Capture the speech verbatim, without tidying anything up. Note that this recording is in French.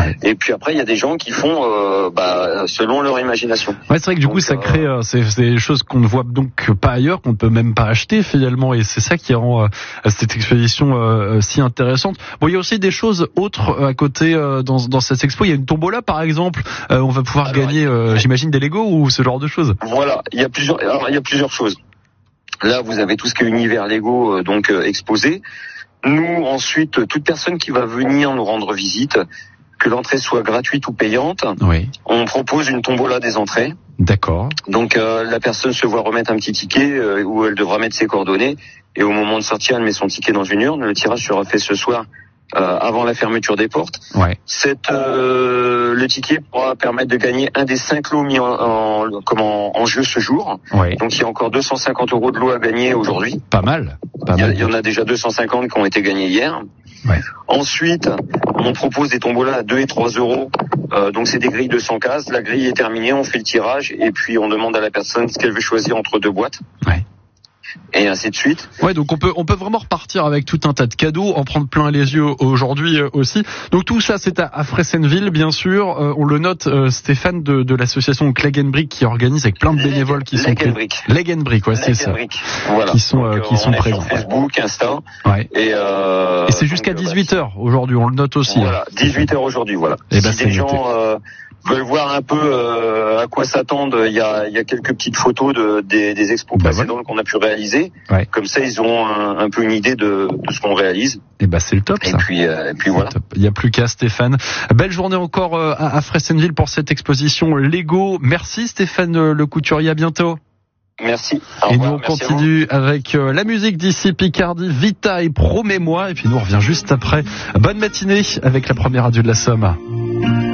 Ouais. Et puis après, il y a des gens qui font euh, bah, selon leur imagination. Ouais, c'est vrai que du donc, coup, ça crée euh, c'est, c'est des choses qu'on ne voit donc pas ailleurs, qu'on ne peut même pas acheter finalement, et c'est ça qui rend euh, cette expédition euh, si intéressante. Bon, il y a aussi des choses autres à côté euh, dans, dans cette expo. Il y a une tombola, par exemple. Euh, on va pouvoir Alors, gagner, euh, j'imagine, des Lego ou ce genre de choses. Voilà, il y a plusieurs. Alors, il y a plusieurs choses. Là, vous avez tout ce qui est univers Lego euh, donc euh, exposé. Nous, ensuite, toute personne qui va venir nous rendre visite, que l'entrée soit gratuite ou payante, Oui. on propose une tombola des entrées. D'accord. Donc euh, la personne se voit remettre un petit ticket euh, où elle devra mettre ses coordonnées, et au moment de sortir, elle met son ticket dans une urne. Le tirage sera fait ce soir euh, avant la fermeture des portes. Ouais. Cette, euh, le ticket pourra permettre de gagner un des cinq lots mis en, en, comment, en jeu ce jour. Ouais. Donc il y a encore deux cent cinquante euros de lots à gagner aujourd'hui. Pas mal. Pas Il y, a, mal. il y en a déjà deux cent cinquante qui ont été gagnés hier. Ouais. Ensuite, on propose des tombolas à deux et trois euros. Euh, donc c'est des grilles de cent cases. La grille est terminée, on fait le tirage et puis on demande à la personne ce qu'elle veut choisir entre deux boîtes. Ouais. Et ainsi de suite. Ouais, donc on peut on peut vraiment repartir avec tout un tas de cadeaux, en prendre plein les yeux aujourd'hui euh, aussi. Donc tout ça c'est à, à Fressenville, bien sûr. Euh, on le note, euh, Stéphane de, de l'association Leg and Brick qui organise avec plein de bénévoles qui Leg sont and Brick. Leg and Brick, ouais, c'est ça. Voilà. Qui sont donc, euh, qui on sont est présents. sur Facebook, Insta. Ouais. Et, euh, Et c'est jusqu'à donc, dix-huit heures aujourd'hui, on le note aussi. Voilà, dix-huit heures aujourd'hui, voilà. Et bah, si c'est des noté. gens euh, veulent voir un peu euh, à quoi s'attendre, il y a, il y a quelques petites photos de, des, des expos Bah, précédentes voilà. qu'on a pu réaliser. Ouais. Comme ça, ils auront un, un peu une idée de, de ce qu'on réalise. Et bah c'est le top Et ça. puis, euh, et puis voilà. Top. Il n'y a plus qu'à, Stéphane. Belle journée encore euh, à, à Fressenville pour cette exposition Lego. Merci Stéphane euh, Le Couturier, à bientôt. Merci. Au Et revoir, nous on merci à vous. continue avec euh, la musique d'ici Picardie, Vita et Promets-moi. Et puis nous on revient juste après. Bonne matinée avec la première radio de la Somme.